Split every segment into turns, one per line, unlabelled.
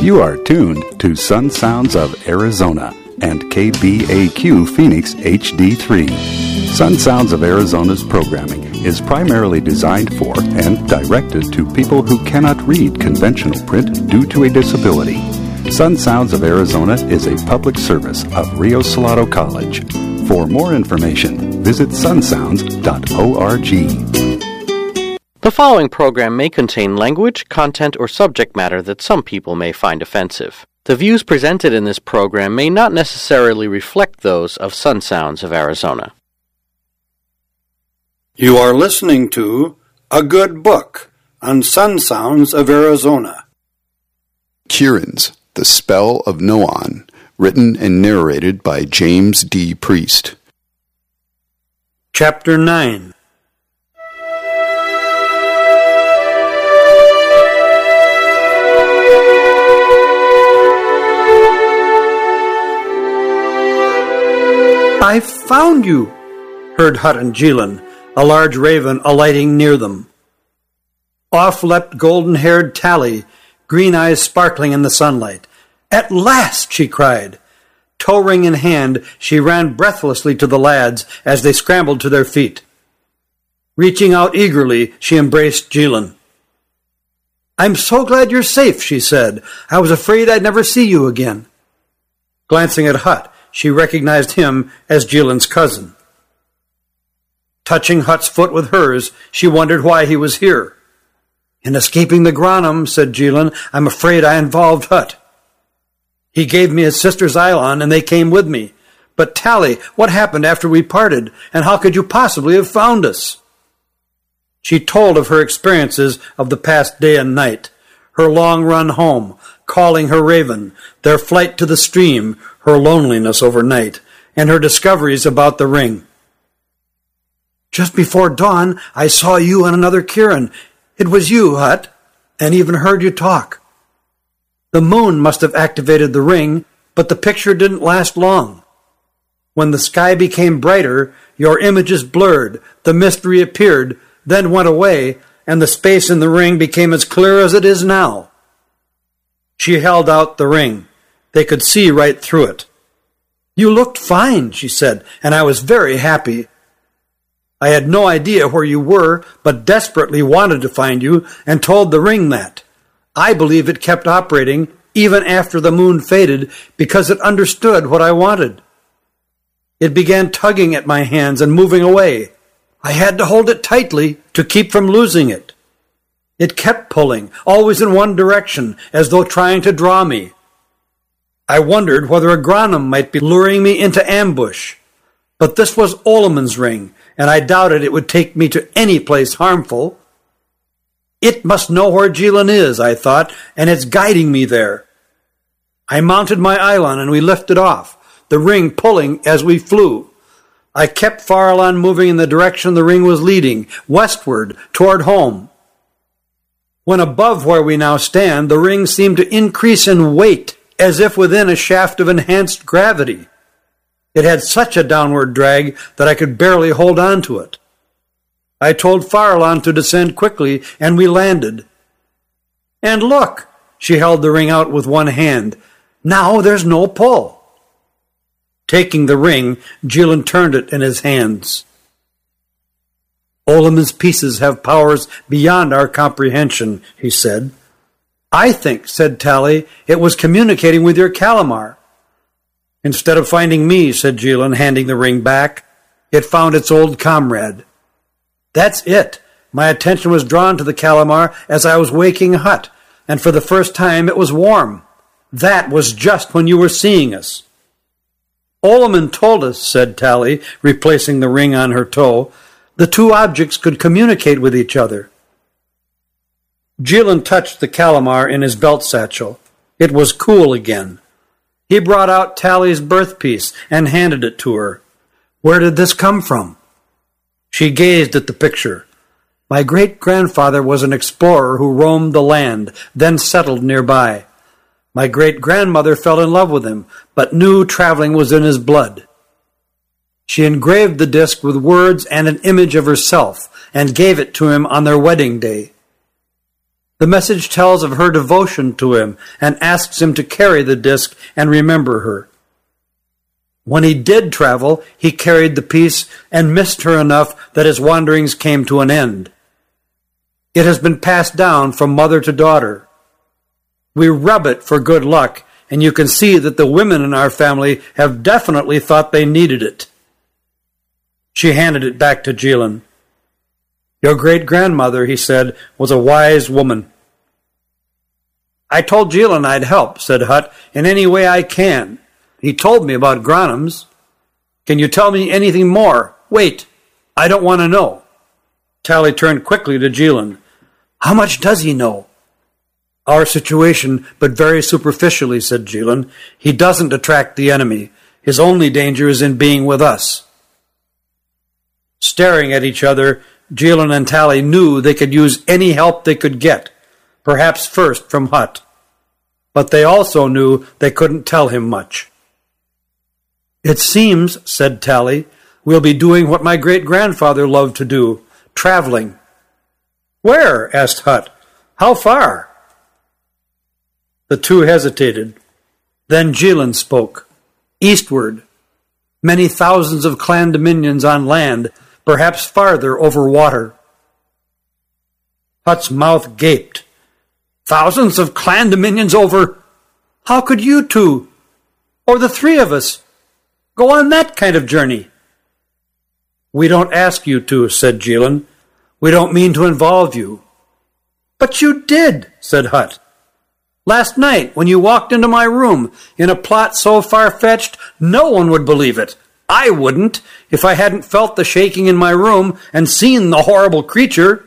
You are tuned to Sun Sounds of Arizona and KBAQ Phoenix HD3. Sun Sounds of Arizona's programming is primarily designed for and directed to people who cannot read conventional print due to a disability. Sun Sounds of Arizona is a public service of Rio Salado College. For more information, visit sunsounds.org.
The following program may contain language, content, or subject matter that some people may find offensive. The views presented in this program may not necessarily reflect those of Sun Sounds of Arizona.
You are listening to A Good Book on Sun Sounds of Arizona.
Kirin's The Spell of Noan, written and narrated by James D. Priest.
Chapter 9. I found you, heard Hut and Jilin, a large raven alighting near them. Off leapt golden-haired Tally, green eyes sparkling in the sunlight. At last, she cried. Toe ring in hand, she ran breathlessly to the lads as they scrambled to their feet. Reaching out eagerly, she embraced Jilin. I'm so glad you're safe, she said. I was afraid I'd never see you again. Glancing at Hut, she recognized him as Jilin's cousin. Touching Hut's foot with hers, she wondered why he was here. In escaping the Granum, said Jilin, I'm afraid I involved Hut. He gave me his sister's Eilon, and they came with me. But Tally, what happened after we parted, and how could you possibly have found us? She told of her experiences of the past day and night, her long run home, calling her raven, their flight to the stream, her loneliness overnight, and her discoveries about the ring. Just before dawn, I saw you and another Kirin. It was you, Hut, and even heard you talk. The moon must have activated the ring, but the picture didn't last long. When the sky became brighter, your images blurred, the mist reappeared, then went away, and the space in the ring became as clear as it is now. She held out the ring. They could see right through it. You looked fine, she said, and I was very happy. I had no idea where you were, but desperately wanted to find you and told the ring that. I believe it kept operating even after the moon faded because it understood what I wanted. It began tugging at my hands and moving away. I had to hold it tightly to keep from losing it. It kept pulling, always in one direction, as though trying to draw me. I wondered whether a Granum might be luring me into ambush. But this was Olamon's ring, and I doubted it would take me to any place harmful. It must know where Jilin is, I thought, and it's guiding me there. I mounted my Eilon and we lifted off, the ring pulling as we flew. I kept Farallon moving in the direction the ring was leading, westward, toward home. When above where we now stand, the ring seemed to increase in weight, as if within a shaft of enhanced gravity. It had such a downward drag that I could barely hold on to it. I told Farallon to descend quickly, and we landed. And look, she held the ring out with one hand. Now there's no pull. Taking the ring, Jilin turned it in his hands. Olamon's pieces have powers beyond our comprehension, he said. I think, said Tally, it was communicating with your Calamar. Instead of finding me, said Jilin, handing the ring back, it found its old comrade. That's it. My attention was drawn to the Calamar as I was waking Hut, and for the first time it was warm. That was just when you were seeing us. Olomon told us, said Tally, replacing the ring on her toe, the two objects could communicate with each other. Jilin touched the Calamar in his belt satchel. It was cool again. He brought out Tally's birthpiece and handed it to her. Where did this come from? She gazed at the picture. My great-grandfather was an explorer who roamed the land, then settled nearby. My great-grandmother fell in love with him, but knew traveling was in his blood. She engraved the disc with words and an image of herself, and gave it to him on their wedding day. The message tells of her devotion to him and asks him to carry the disc and remember her. When he did travel, he carried the piece and missed her enough that his wanderings came to an end. It has been passed down from mother to daughter. We rub it for good luck, and you can see that the women in our family have definitely thought they needed it. She handed it back to Jilin. Your great-grandmother, he said, was a wise woman. I told Jilin I'd help, said Hutt, in any way I can. He told me about Gronums. Can you tell me anything more? Wait, I don't want to know. Tally turned quickly to Jilin. How much does he know? Our situation, but very superficially, said Jilin. He doesn't attract the enemy. His only danger is in being with us. Staring at each other, Jilin and Tally knew they could use any help they could get, perhaps first from Hutt. But they also knew they couldn't tell him much. It seems, said Tally, we'll be doing what my great-grandfather loved to do, traveling. Where? Asked Hutt. How far? The two hesitated. Then Jilin spoke. Eastward. Many thousands of clan dominions on land, perhaps farther over water. Hutt's mouth gaped. Thousands of clan dominions over... How could you two, or the three of us, go on that kind of journey? We don't ask you to, said Jilin. We don't mean to involve you. But you did, said Hutt. Last night, when you walked into my room in a plot so far-fetched, no one would believe it. I wouldn't, if I hadn't felt the shaking in my room and seen the horrible creature.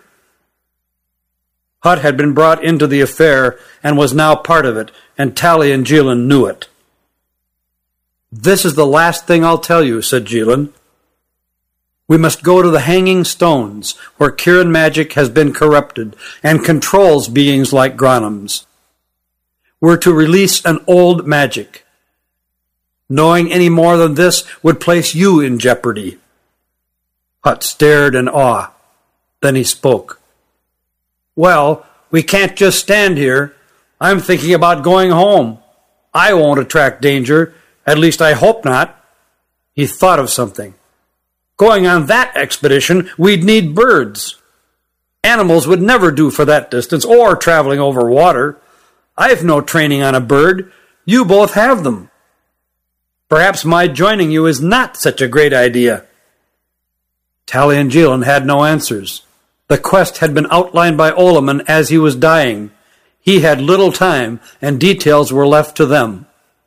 Hutt had been brought into the affair and was now part of it, and Tally and Jilin knew it. This is the last thing I'll tell you, said Jilin. We must go to the Hanging Stones, where Kirin magic has been corrupted and controls beings like Gronums. We're to release an old magic. Knowing any more than this would place you in jeopardy. Hutt stared in awe. Then he spoke. Well, we can't just stand here. I'm thinking about going home. I won't attract danger. At least I hope not. He thought of something. Going on that expedition, we'd need birds. Animals would never do for that distance, or traveling over water. I've no training on a bird. You both have them. Perhaps my joining you is not such a great idea. Tally and Jilin had no answers. The quest had been outlined by Olaman as he was dying. He had little time, and details were left to them.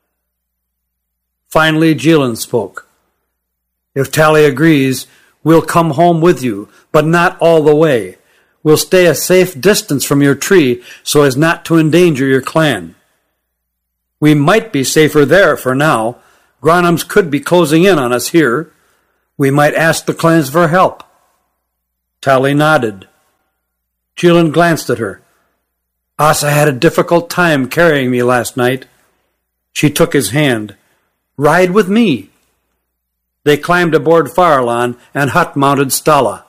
Finally, Jilin spoke. If Tally agrees, we'll come home with you, but not all the way. We'll stay a safe distance from your tree so as not to endanger your clan. We might be safer there for now. Gronums could be closing in on us here. We might ask the clans for help. Tally nodded. Jilin glanced at her. Asa had a difficult time carrying me last night. She took his hand. Ride with me. They climbed aboard Farallon, and Hutt mounted Stala.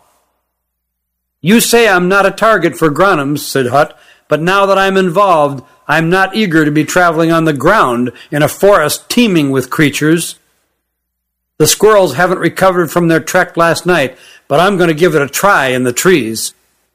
You say I'm not a target for Gronums, said Hutt, but now that I'm involved, I'm not eager to be traveling on the ground in a forest teeming with creatures. The squirrels haven't recovered from their trek last night, but I'm going to give it a try in the trees.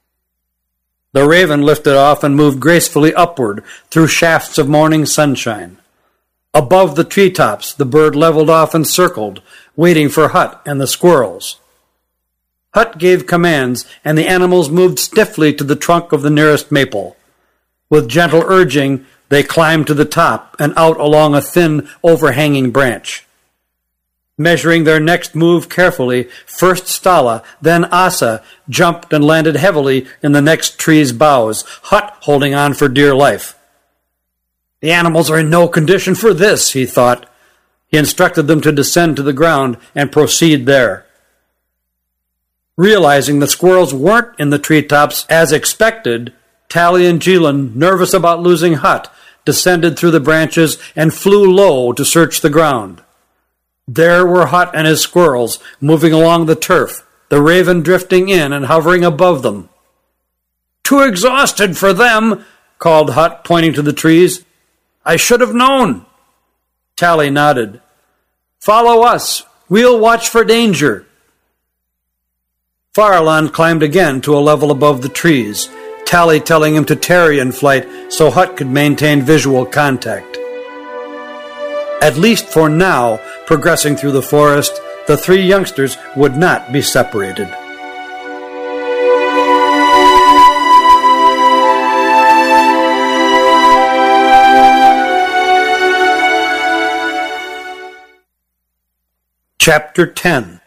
The raven lifted off and moved gracefully upward through shafts of morning sunshine. Above the treetops, the bird leveled off and circled, waiting for Hutt and the squirrels. Hutt gave commands, and the animals moved stiffly to the trunk of the nearest maple. With gentle urging, they climbed to the top and out along a thin, overhanging branch. Measuring their next move carefully, first Stala, then Asa, jumped and landed heavily in the next tree's boughs, Hutt holding on for dear life. The animals are in no condition for this, he thought. He instructed them to descend to the ground and proceed there. Realizing the squirrels weren't in the treetops as expected, Tally and Jilin, nervous about losing Hutt, descended through the branches and flew low to search the ground. There were Hutt and his squirrels moving along the turf, the raven drifting in and hovering above them. too exhausted for them, called Hut, pointing to the trees. I should have known. Tally nodded. Follow us. We'll watch for danger. Farallon climbed again to a level above the trees, Tally telling him to tarry in flight so Hut could maintain visual contact. At least for now, progressing through the forest, the three youngsters would not be separated. Chapter 10.